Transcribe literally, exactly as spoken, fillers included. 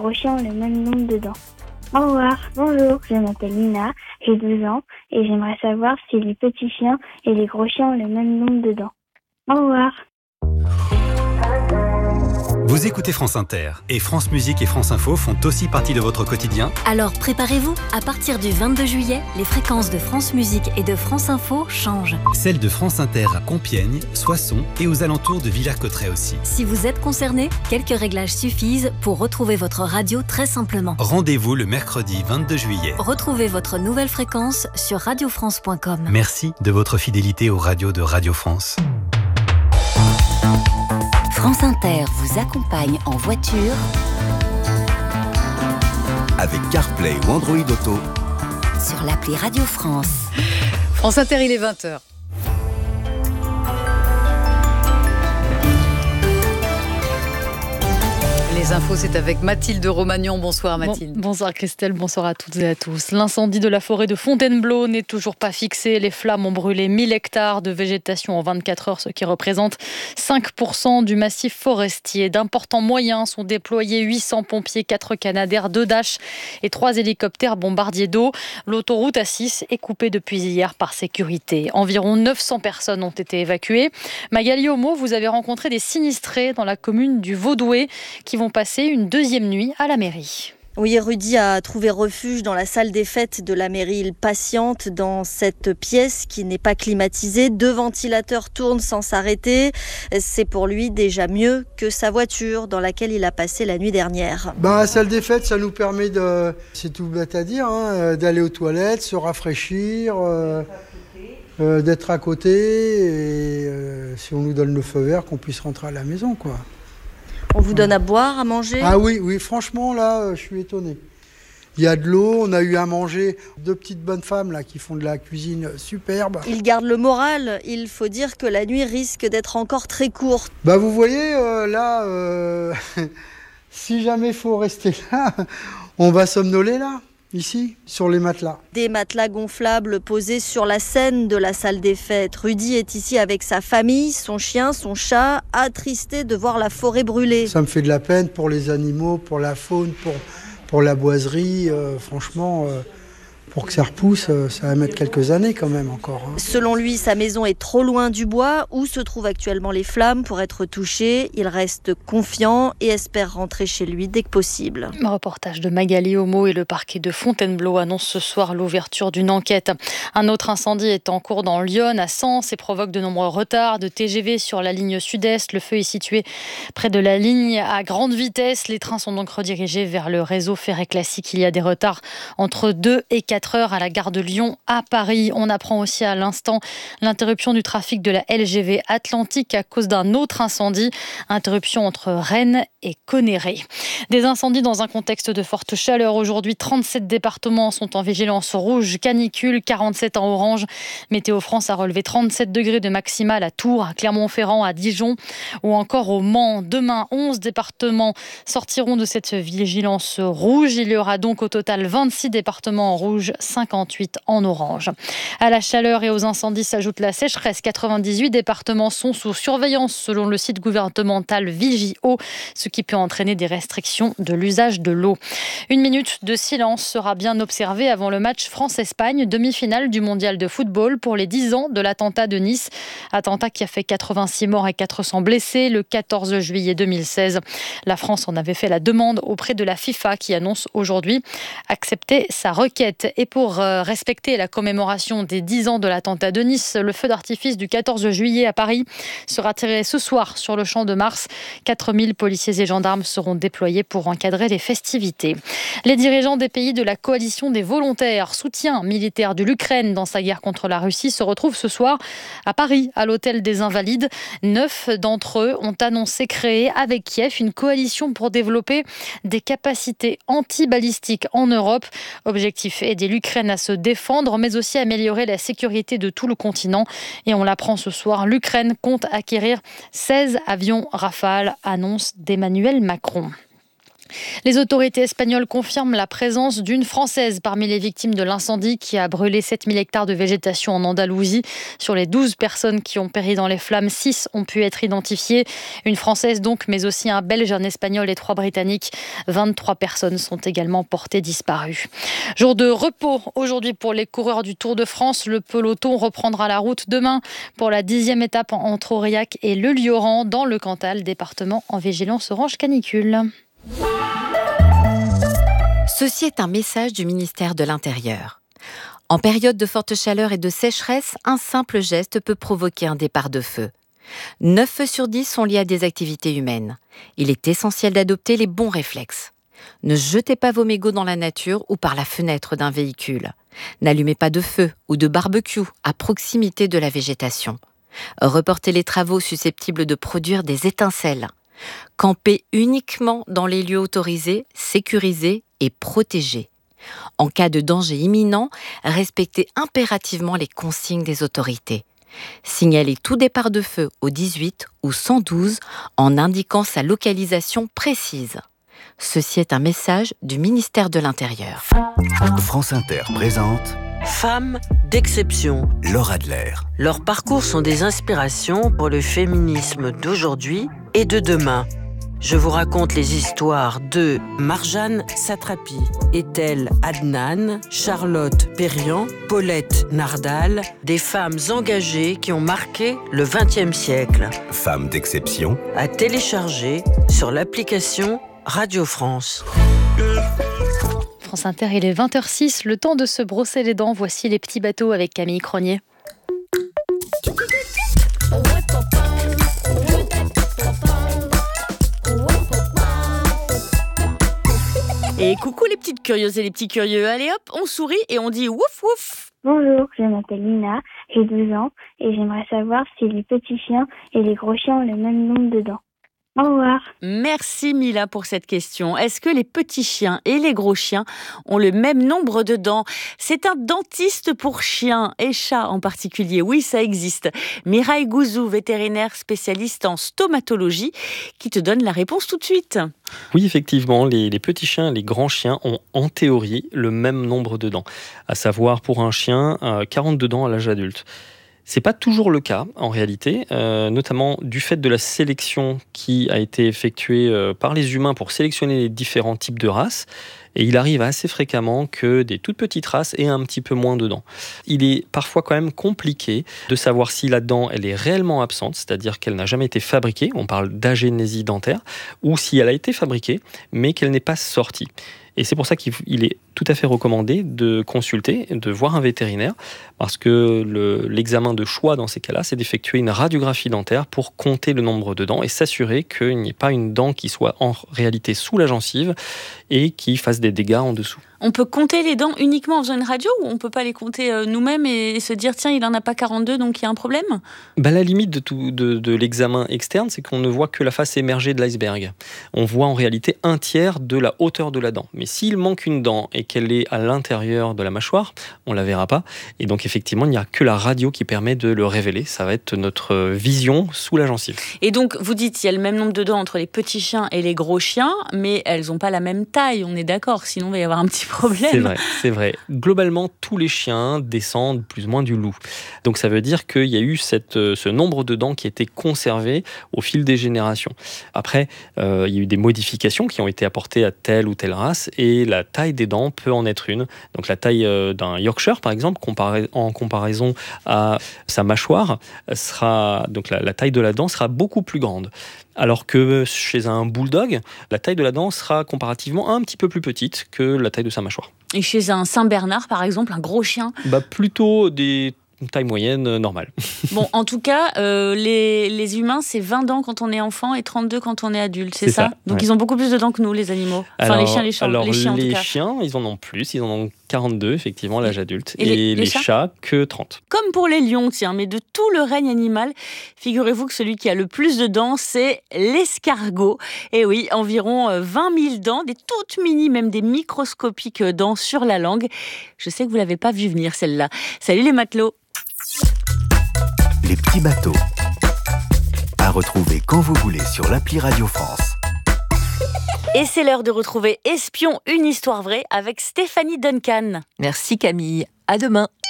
gros chiens ont le même nombre de dents? Au revoir. Bonjour, je m'appelle Lina, j'ai douze ans et j'aimerais savoir si les petits chiens et les gros chiens ont le même nombre de dents. Au revoir. Vous écoutez France Inter et France Musique et France Info font aussi partie de votre quotidien. Alors préparez-vous, à partir du vingt-deux juillet, les fréquences de France Musique et de France Info changent. Celles de France Inter à Compiègne, Soissons et aux alentours de Villers-Cotterêts aussi. Si vous êtes concerné, quelques réglages suffisent pour retrouver votre radio très simplement. Rendez-vous le mercredi vingt-deux juillet. Retrouvez votre nouvelle fréquence sur radio france point com. Merci de votre fidélité aux radios de Radio France. France Inter vous accompagne en voiture avec CarPlay ou Android Auto sur l'appli Radio France. France Inter, il est vingt heures. Les infos, c'est avec Mathilde Romagnan. Bonsoir Mathilde. Bon, bonsoir Christelle, bonsoir à toutes et à tous. L'incendie de la forêt de Fontainebleau n'est toujours pas fixé. Les flammes ont brûlé mille hectares de végétation en vingt-quatre heures, ce qui représente cinq pour cent du massif forestier. D'importants moyens sont déployés, huit cents pompiers, quatre Canadair, deux Dash et trois hélicoptères bombardiers d'eau. L'autoroute A six est coupée depuis hier par sécurité. Environ neuf cents personnes ont été évacuées. Magali Homo, vous avez rencontré des sinistrés dans la commune du Vaudoué qui vont passer une deuxième nuit à la mairie. Oui, Rudy a trouvé refuge dans la salle des fêtes de la mairie. Il patiente dans cette pièce qui n'est pas climatisée. Deux ventilateurs tournent sans s'arrêter. C'est pour lui déjà mieux que sa voiture dans laquelle il a passé la nuit dernière. Bah, la salle des fêtes, ça nous permet de, c'est tout bête à dire, hein, d'aller aux toilettes, se rafraîchir, euh, euh, d'être à côté et euh, si on nous donne le feu vert, qu'on puisse rentrer à la maison, quoi. On vous donne à boire, à manger ? Ah oui, oui, franchement, là, je suis étonné. Il y a de l'eau, on a eu à manger deux petites bonnes femmes là, qui font de la cuisine superbe. Il garde le moral. Il faut dire que la nuit risque d'être encore très courte. Bah vous voyez, euh, là, euh, si jamais il faut rester là, on va somnoler là. Ici, sur les matelas. Des matelas gonflables posés sur la scène de la salle des fêtes. Rudy est ici avec sa famille, son chien, son chat, attristé de voir la forêt brûler. Ça me fait de la peine pour les animaux, pour la faune, pour, pour la boiserie. Euh, franchement, euh, pour que ça repousse, euh, ça va mettre quelques années quand même encore. Hein. Selon lui, sa maison est trop loin du bois où se trouvent actuellement les flammes pour être touché. Il reste confiant et espère rentrer chez lui dès que possible. Reportage de Magali Homo et le parquet de Fontainebleau annonce ce soir l'ouverture d'une enquête. Un autre incendie est en cours dans l'Yonne, à Sens, et provoque de nombreux retards de T G V sur la ligne sud-est. Le feu est situé près de la ligne à grande vitesse. Les trains sont donc redirigés vers le réseau ferré classique. Il y a des retards entre deux et quatre heures à la gare de Lyon à Paris. On apprend aussi à l'instant l'interruption du trafic de la L G V Atlantique à cause d'un autre incendie. Interruption entre Rennes et Connerré. Des incendies dans un contexte de forte chaleur. Aujourd'hui, trente-sept départements sont en vigilance rouge canicule, quarante-sept en orange. Météo France a relevé trente-sept degrés de maximale à Tours, à Clermont-Ferrand, à Dijon ou encore au Mans. Demain, onze départements sortiront de cette vigilance rouge. Il y aura donc au total vingt-six départements en rouge, cinquante-huit en orange. À la chaleur et aux incendies s'ajoute la sécheresse. quatre-vingt-dix-huit départements sont sous surveillance selon le site gouvernemental Vigio, ce qui peut entraîner des restrictions de l'usage de l'eau. Une minute de silence sera bien observée avant le match France-Espagne, demi-finale du mondial de football pour les dix ans de l'attentat de Nice. Attentat qui a fait quatre-vingt-six morts et quatre cents blessés le quatorze juillet deux mille seize. La France en avait fait la demande auprès de la FIFA qui annonce aujourd'hui accepter sa requête. Et pour respecter la commémoration des dix ans de l'attentat de Nice, le feu d'artifice du quatorze juillet à Paris sera tiré ce soir sur le Champ de Mars. quatre mille policiers et gendarmes seront déployés pour encadrer les festivités. Les dirigeants des pays de la coalition des volontaires, soutien militaire de l'Ukraine dans sa guerre contre la Russie, se retrouvent ce soir à Paris, à l'hôtel des Invalides. Neuf d'entre eux ont annoncé créer avec Kiev une coalition pour développer des capacités anti-balistiques en Europe. Objectif, aider l'Ukraine à se défendre, mais aussi améliorer la sécurité de tout le continent. Et on l'apprend ce soir, l'Ukraine compte acquérir seize avions Rafale, annonce d'Emmanuel Macron. Les autorités espagnoles confirment la présence d'une Française parmi les victimes de l'incendie qui a brûlé sept mille hectares de végétation en Andalousie. Sur les douze personnes qui ont péri dans les flammes, six ont pu être identifiées. Une Française donc, mais aussi un Belge, un Espagnol et trois Britanniques. vingt-trois personnes sont également portées disparues. Jour de repos aujourd'hui pour les coureurs du Tour de France. Le peloton reprendra la route demain pour la dixième étape entre Aurillac et Le Lioran dans le Cantal, département en vigilance orange canicule. Ceci est un message du ministère de l'Intérieur. En période de forte chaleur et de sécheresse, un simple geste peut provoquer un départ de feu. neuf feux sur dix sont liés à des activités humaines. Il est essentiel d'adopter les bons réflexes. Ne jetez pas vos mégots dans la nature ou par la fenêtre d'un véhicule. N'allumez pas de feu ou de barbecue à proximité de la végétation. Reportez les travaux susceptibles de produire des étincelles. Campez uniquement dans les lieux autorisés, sécurisés et protégés. En cas de danger imminent, respectez impérativement les consignes des autorités. Signalez tout départ de feu au dix-huit ou cent douze en indiquant sa localisation précise. Ceci est un message du ministère de l'Intérieur. France Inter présente Femmes d'exception. Laura Adler. Leurs parcours sont des inspirations pour le féminisme d'aujourd'hui et de demain. Je vous raconte les histoires de Marjane Satrapi, Ethel Adnan, Charlotte Perriand, Paulette Nardal, des femmes engagées qui ont marqué le vingtième siècle. Femmes d'exception. À télécharger sur l'application Radio France. France Inter, il est vingt heures six, le temps de se brosser les dents. Voici les petits bateaux avec Camille Cronier. Et coucou les petites curieuses et les petits curieux. Allez hop, on sourit et on dit wouf wouf. Bonjour, je m'appelle Lina, j'ai douze ans et j'aimerais savoir si les petits chiens et les gros chiens ont le même nombre de dents. Au revoir. Merci Mila pour cette question. Est-ce que les petits chiens et les gros chiens ont le même nombre de dents ? C'est un dentiste pour chiens et chats en particulier. Oui, ça existe. Mireille Gouzou, vétérinaire spécialiste en stomatologie, qui te donne la réponse tout de suite. Oui, effectivement, les, les petits chiens et les grands chiens ont en théorie le même nombre de dents. À savoir pour un chien, euh, quarante-deux dents à l'âge adulte. C'est pas toujours le cas en réalité, euh, notamment du fait de la sélection qui a été effectuée euh, par les humains pour sélectionner les différents types de races. Et il arrive assez fréquemment que des toutes petites races aient un petit peu moins de dents. Il est parfois quand même compliqué de savoir si la dent elle est réellement absente, c'est-à-dire qu'elle n'a jamais été fabriquée, on parle d'agénésie dentaire, ou si elle a été fabriquée mais qu'elle n'est pas sortie. Et c'est pour ça qu'il est tout à fait recommandé de consulter, de voir un vétérinaire, parce que le, l'examen de choix dans ces cas-là, c'est d'effectuer une radiographie dentaire pour compter le nombre de dents et s'assurer qu'il n'y ait pas une dent qui soit en réalité sous la gencive et qui fasse des dégâts en dessous. On peut compter les dents uniquement en faisant une radio ou on peut pas les compter euh, nous-mêmes et, et se dire tiens, il en a pas quarante-deux donc il y a un problème ? Bah, la limite de, tout, de, de l'examen externe, c'est qu'on ne voit que la face émergée de l'iceberg. On voit en réalité un tiers de la hauteur de la dent. Mais s'il manque une dent et qu'elle est à l'intérieur de la mâchoire, on la verra pas. Et donc effectivement, il n'y a que la radio qui permet de le révéler. Ça va être notre vision sous la gencive. Et donc vous dites il y a le même nombre de dents entre les petits chiens et les gros chiens, mais elles n'ont pas la même taille. On est d'accord, sinon il va y avoir un petit problème. C'est vrai, c'est vrai. Globalement, tous les chiens descendent plus ou moins du loup. Donc ça veut dire qu'il y a eu cette, ce nombre de dents qui a été conservé au fil des générations. Après, euh, il y a eu des modifications qui ont été apportées à telle ou telle race et la taille des dents peut en être une. Donc la taille euh, d'un Yorkshire, par exemple, comparé, en comparaison à sa mâchoire, sera, donc la, la taille de la dent sera beaucoup plus grande. Alors que chez un bulldog, la taille de la dent sera comparativement un petit peu plus petite que la taille de sa mâchoire. Et chez un Saint-Bernard, par exemple, un gros chien ? Bah plutôt des taille moyenne, euh, normale. Bon, en tout cas, euh, les, les humains, c'est vingt dents quand on est enfant et trente-deux quand on est adulte, c'est, c'est ça, ça Donc ouais. Ils ont beaucoup plus de dents que nous, les animaux. Enfin, alors, les chiens, les chiens, alors, les chiens, en les tout cas. chiens, ils en ont plus, ils en ont quarante-deux, effectivement, à l'âge adulte. Et, et les, les, les les chats, chats, que trente. Comme pour les lions, tiens, mais de tout le règne animal, figurez-vous que celui qui a le plus de dents, c'est l'escargot. Et oui, environ vingt mille dents, des toutes mini, même des microscopiques dents sur la langue. Je sais que vous ne l'avez pas vu venir, celle-là. Salut les matelots. Les petits bateaux. À retrouver quand vous voulez sur l'appli Radio France. Et c'est l'heure de retrouver Espion, une histoire vraie avec Stéphanie Duncan. Merci Camille, à demain.